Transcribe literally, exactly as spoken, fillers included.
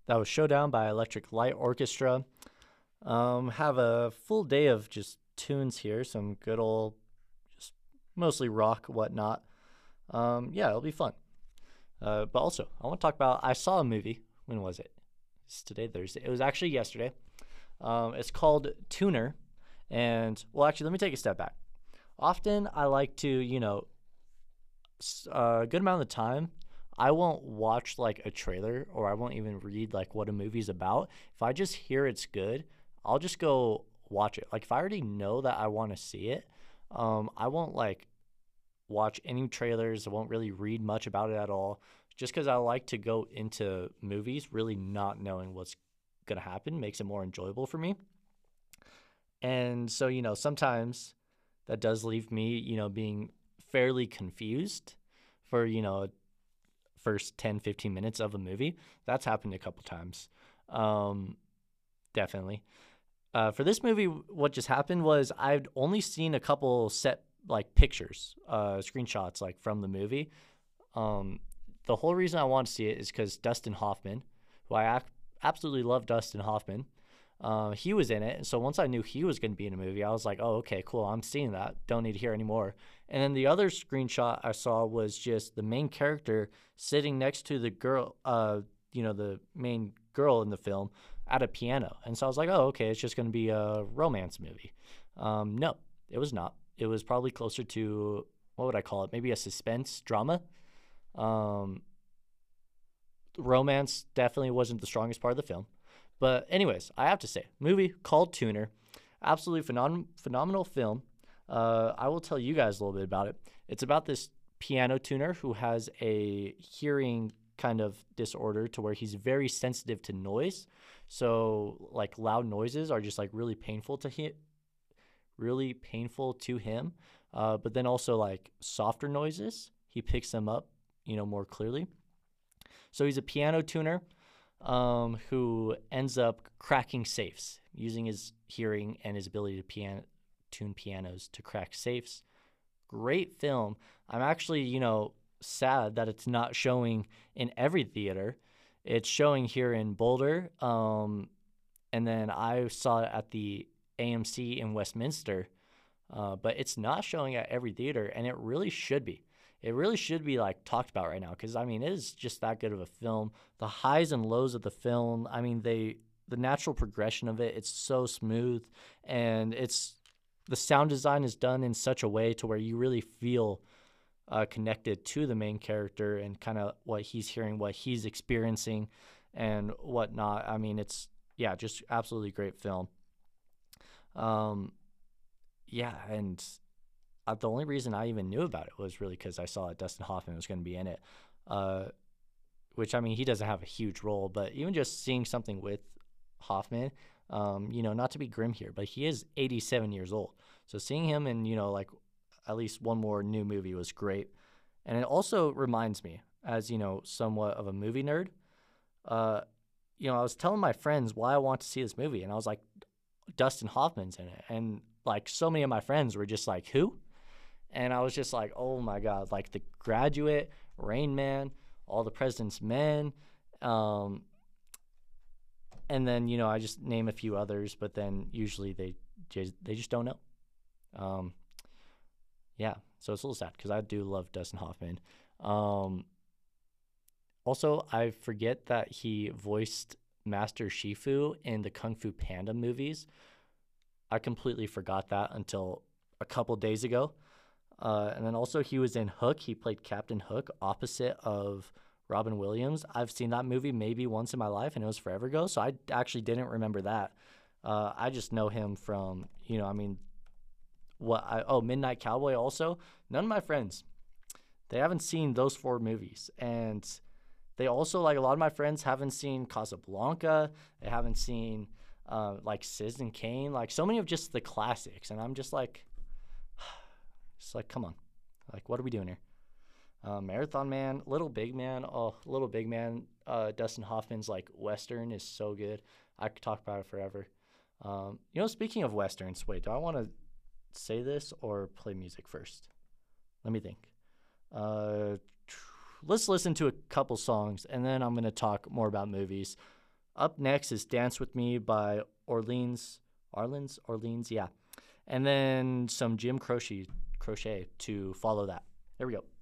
That was Showdown by Electric Light Orchestra. Um, have a full day of just tunes here, some good old, just mostly rock, whatnot. Um, yeah, it'll be fun. Uh, but also, I want to talk about. I saw a movie. When was it? It's today, Thursday. It was actually yesterday. Um, it's called Tuner, and well, actually, let me take a step back. Often, I like to, you know, uh, a good amount of the time, I won't watch like a trailer or I won't even read like what a movie's about. If I just hear it's good, I'll just go watch it. Like if I already know that I want to see it, um, I won't like watch any trailers. I won't really read much about it at all, just because I like to go into movies really not knowing what's gonna happen. Makes it more enjoyable for me. And so you know sometimes that does leave me you know being fairly confused for you know first ten, fifteen minutes of a movie. That's happened a couple times. Um, definitely. Uh, for this movie, what just happened was I'd only seen a couple set like pictures, uh, screenshots like from the movie. Um, the whole reason I want to see it is because Dustin Hoffman, who I ac- absolutely love Dustin Hoffman, uh, he was in it. And so once I knew he was going to be in a movie, I was like, oh, okay, cool. I'm seeing that. Don't need to hear anymore. And then the other screenshot I saw was just the main character sitting next to the girl, uh, you know, the main girl in the film at a piano. And so I was like, oh, okay, it's just going to be a romance movie. Um, no, it was not. It was probably closer to, what would I call it? Maybe a suspense drama. Um, romance definitely wasn't the strongest part of the film. But anyways, I have to say, movie called Tuner, absolutely phenom- phenomenal film. Uh, I will tell you guys a little bit about it. It's about this piano tuner who has a hearing kind of disorder to where he's very sensitive to noise. So like loud noises are just like really painful to him, really painful to him. Uh, but then also like softer noises, he picks them up, you know, more clearly. So he's a piano tuner um, who ends up cracking safes using his hearing and his ability to piano, tune pianos to crack safes. Great film. I'm actually, you know, sad that it's not showing in every theater. It's showing here in Boulder. Um, and then I saw it at the A M C in Westminster. Uh, but it's not showing at every theater, and it really should be. It really should be like talked about right now because I mean it is just that good of a film. The highs and lows of the film, I mean they the natural progression of it, it's so smooth, and it's the sound design is done in such a way to where you really feel uh, connected to the main character and kind of what he's hearing, what he's experiencing, and whatnot. I mean it's yeah, just absolutely great film. Um, yeah, and uh, the only reason I even knew about it was really because I saw that Dustin Hoffman was going to be in it. Uh, which I mean, he doesn't have a huge role, but even just seeing something with Hoffman, um, you know, not to be grim here, but he is eighty-seven years old. So seeing him in, you know, like at least one more new movie was great. And it also reminds me, as, you know, somewhat of a movie nerd, uh, you know, I was telling my friends why I want to see this movie, and I was like, Dustin Hoffman's in it. And like so many of my friends were just like, who? And I was just like, oh my God, like The Graduate, Rain Man, All the President's Men. Um, and then, you know, I just name a few others, but then usually they just, they just don't know. Um, yeah, so it's a little sad because I do love Dustin Hoffman. Um, also, I forget that he voiced Master Shifu in the Kung Fu Panda movies. I completely forgot that until a couple days ago. Uh, and then also he was in Hook. He played Captain Hook opposite of Robin Williams. I've seen that movie maybe once in my life, and it was forever ago, so I actually didn't remember that. Uh, I just know him from, you know, I mean, what I oh Midnight Cowboy also. None of my friends, they haven't seen those four movies, and they also like a lot of my friends haven't seen Casablanca. They haven't seen uh, like Citizen Kane, like so many of just the classics, and I'm just like, just like, come on, like what are we doing here? Uh, Marathon Man, Little Big Man. Oh, Little Big Man. Uh, Dustin Hoffman's like Western is so good. I could talk about it forever. Um, you know, speaking of Westerns, wait, do I want to say this or play music first? Let me think. Uh, let's listen to a couple songs and then I'm going to talk more about movies. Up next is Dance With Me by Orleans. Orleans? Orleans, yeah. And then some Jim Croce, Crochet to follow that. There we go.